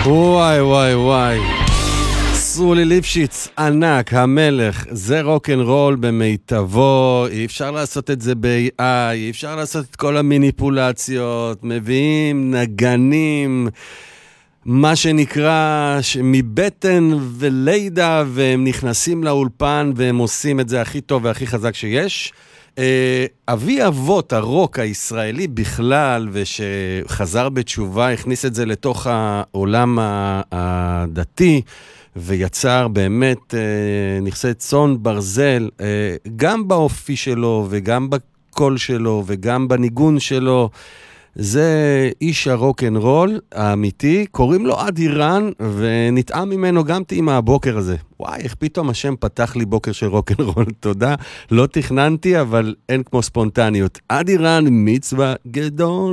וואי וואי וואי, סרולי ליפשיץ ענק, המלך, זה רוק'נ'רול במיטבו. אי אפשר לעשות את זה ב-AI, אי אפשר לעשות את כל המיניפולציות, מביאים נגנים, מה שנקרא מבטן ולידה, והם נכנסים לאולפן והם עושים את זה הכי טוב והכי חזק שיש. אבי אבות הרוק הישראלי בכלל, ושחזר בתשובה, הכניס את זה לתוך העולם הדתי, ויצר באמת נכסי צאן ברזל, גם באופי שלו, וגם בקול שלו, וגם בניגון שלו. זה איש הרוק'נ'רול האמיתי, קוראים לו אדירן, ונטעם ממנו גם טעימה הבוקר הזה. וואי, איך פתאום השם פתח לי בוקר של רוק'נ'רול, תודה. לא תכננתי, אבל אין כמו ספונטניות. אדירן, מצווה גדול.